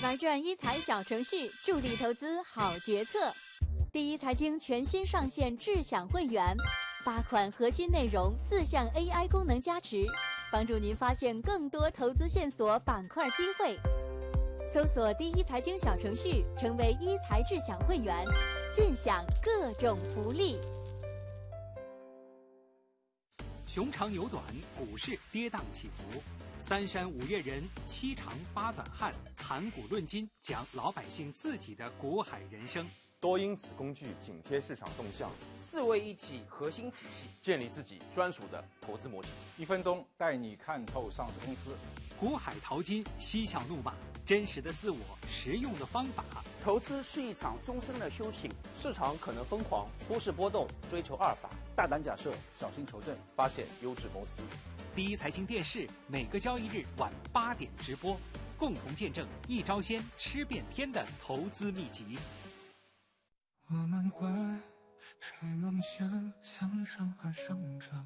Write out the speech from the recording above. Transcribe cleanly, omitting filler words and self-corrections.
玩转一财小程序，助力投资好决策。第一财经全新上线智享会员，8款核心内容，4项 AI 功能加持，帮助您发现更多投资线索、板块机会。搜索第一财经小程序，成为一财智享会员，尽享各种福利。 熊长牛短，股市跌宕起伏。3山5岳人，7长8短汉，谈股论金，讲老百姓自己的股海人生。 多因子工具紧贴市场动向 ，4位一体核心体系， 建立自己专属的投资模型。 1分钟带你看透上市公司。 股海淘金，嬉笑怒骂，真实的自我，实用的方法。 投资是一场终身的修行， 市场可能疯狂，忽视波动，追求阿尔法， 大胆假设，小心求证， 发现优质公司。 第一财经电视每个交易日晚8点直播，共同见证一招鲜吃遍天的投资秘籍。 我们会追梦想向上而生长。